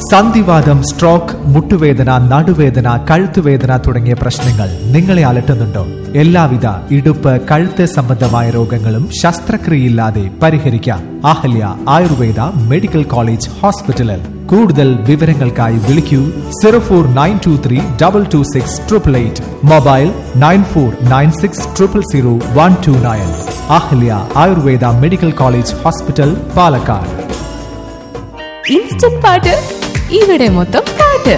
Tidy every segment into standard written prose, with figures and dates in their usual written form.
സന്ധിവാതം, stroke, മുട്ടുവേദന, നടുവേദന, കഴുത്തുവേദന തുടങ്ങിയ പ്രശ്നങ്ങൾ നിങ്ങളെ അലട്ടുന്നുണ്ടോ? എല്ലാവിധ ഇടുപ്പ്, കഴുത്ത് സംബന്ധമായ രോഗങ്ങളും ശസ്ത്രക്രിയയില്ലാതെ പരിഹരിക്കാം. അഹല്യ ആയുർവേദ മെഡിക്കൽ കോളേജ് ഹോസ്പിറ്റലിൽ. കൂടുതൽ വിവരങ്ങൾക്കായി വിളിക്കൂ 0492322688. Mobile 9496000129. Ahalya Ayurveda medical college hospital, Palakkad. Instant പാട്ട്, ഇവിടെ മൊത്തം പാട്ട്.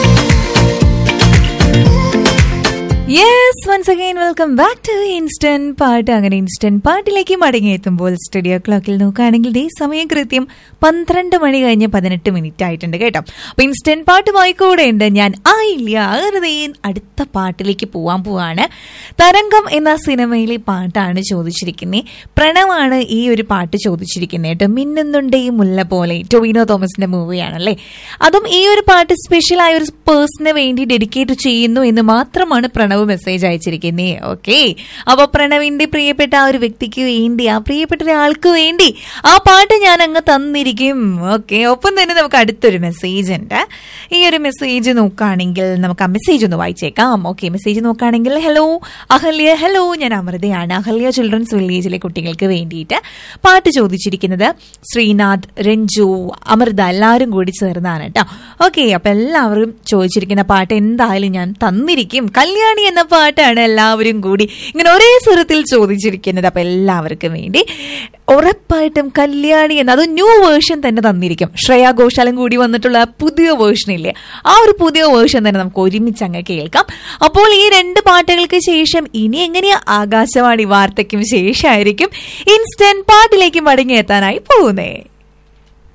Yes, once again welcome back to instant പാട്ട്. അങ്ങനെ ഇൻസ്റ്റന്റ് പാട്ടിലേക്ക് മടങ്ങിയെത്തുമ്പോൾ സ്റ്റുഡിയോ ക്ലോക്കിൽ നോക്കുകയാണെങ്കിൽ ദേ സമയം കൃത്യം 12 മണി കഴിഞ്ഞ് 18 മിനിറ്റ് ആയിട്ടുണ്ട് കേട്ടോ. അപ്പൊ ഇൻസ്റ്റന്റ് പാട്ടുമായി കൂടെ ഉണ്ട് ഞാൻ ആയില്ല. അടുത്ത പാട്ടിലേക്ക് പോവാണ്. തരംഗം എന്ന സിനിമയിലെ പാട്ടാണ് ചോദിച്ചിരിക്കുന്നത്. പ്രണവാണ് ഈ ഒരു പാട്ട് ചോദിച്ചിരിക്കുന്നത് കേട്ടോ. മിന്നുന്നുണ്ട് ഈ മുല്ല പോലെ, ടൊവിനോ തോമസിന്റെ മൂവിയാണല്ലേ. അതും ഈ ഒരു പാട്ട് സ്പെഷ്യൽ ആയ ഒരു പേഴ്സണിന് വേണ്ടി ഡെഡിക്കേറ്റ് ചെയ്യുന്നു എന്ന് മാത്രമാണ് പ്രണവ് മെസ്സേജ് അയച്ചിരിക്കുന്നേ. ഓക്കെ, അപ്പൊ പ്രണവിന്റെ പ്രിയപ്പെട്ട ആ ഒരു വ്യക്തിക്ക് വേണ്ടി, ആ പ്രിയപ്പെട്ട ഒരാൾക്ക് വേണ്ടി ആ പാട്ട് ഞാൻ അങ്ങ് തന്നിരിക്കും. ഓക്കെ, ഒപ്പം തന്നെ നമുക്ക് അടുത്തൊരു മെസ്സേജ് ഉണ്ട്. ഈ ഒരു മെസ്സേജ് നോക്കുകയാണെങ്കിൽ നമുക്ക് ആ മെസ്സേജ് ഒന്ന് വായിച്ചേക്കാം. ഓക്കെ, മെസ്സേജ് നോക്കുകയാണെങ്കിൽ ഹലോ അഹല്യ, ഹലോ ഞാൻ അമൃതയാണ്. അഹല്യ ചിൽഡ്രൻസ് വില്ലേജിലെ കുട്ടികൾക്ക് വേണ്ടിയിട്ട് പാട്ട് ചോദിച്ചിരിക്കുന്നത് ശ്രീനാഥ്, രഞ്ജു, അമൃത എല്ലാവരും കൂടി ചേർന്നാണ് കേട്ടോ. ഓക്കെ, അപ്പൊ എല്ലാവരും ചോദിച്ചിരിക്കുന്ന പാട്ട് എന്തായാലും ഞാൻ തന്നിരിക്കും. കല്യാണി എന്ന പാട്ടാണ് എല്ലാവരും കൂടി ഇങ്ങനെ ഒരേ സ്വരത്തിൽ ചോദിച്ചിരിക്കുന്നത്. അപ്പൊ എല്ലാവർക്കും വേണ്ടി ഉറപ്പായിട്ടും കല്യാണി എന്ന അത് ന്യൂ വേർഷൻ തന്നെ തന്നിരിക്കും. ശ്രേയ ഘോഷാലും കൂടി വന്നിട്ടുള്ള പുതിയ വേർഷൻ ഇല്ലേ, ആ ഒരു പുതിയ വേർഷൻ തന്നെ നമുക്ക് ഒരുമിച്ച് അങ്ങ് കേൾക്കാം. അപ്പോൾ ഈ 2 പാട്ടുകൾക്ക് ശേഷം ഇനി എങ്ങനെയാ ആകാശവാണി വാർത്തയ്ക്കും ശേഷമായിരിക്കും ഇൻസ്റ്റന്റ് പാട്ടിലേക്ക് മടങ്ങിയെത്താനായി പോകുന്നേ.